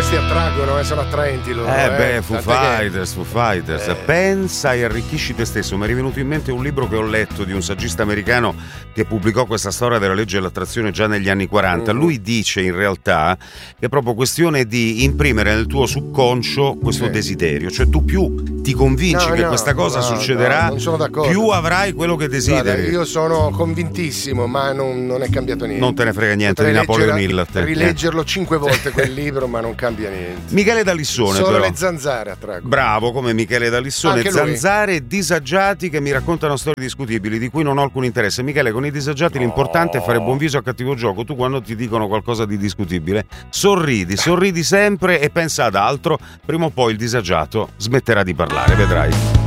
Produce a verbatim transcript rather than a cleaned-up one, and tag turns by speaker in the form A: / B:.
A: questi attraggono, eh, sono attraenti loro.
B: Eh,
A: eh
B: beh, Foo Fighters,
A: che...
B: Foo Fighters.
A: Eh.
B: Pensa e arricchisci te stesso. Mi è rivenuto in mente un libro che ho letto di un saggista americano che pubblicò questa storia della legge dell'attrazione già negli anni quaranta. Mm. Lui dice in realtà che è proprio questione di imprimere nel tuo subconscio questo sì. desiderio. Cioè tu più ti convinci
A: no,
B: che
A: no,
B: questa cosa
A: no,
B: succederà,
A: no, non sono d'accordo.
B: più avrai quello che desideri.
A: Guarda, io sono convintissimo, ma non, non è cambiato niente.
B: Non te ne frega niente
A: Potrei
B: di Napoleon Hill.
A: Rileggerlo cinque volte quel libro, ma non cambia niente.
B: Michele D'Alissone,
A: solo
B: però.
A: le zanzare attraggono.
B: Bravo, come Michele D'Alissone. Zanzare disagiati che mi raccontano storie discutibili di cui non ho alcun interesse. Michele, con i disagiati oh. l'importante è fare buon viso a cattivo gioco. Tu quando ti dicono qualcosa di discutibile sorridi, sorridi sempre e pensa ad altro. Prima o poi il disagiato smetterà di parlare, vedrai.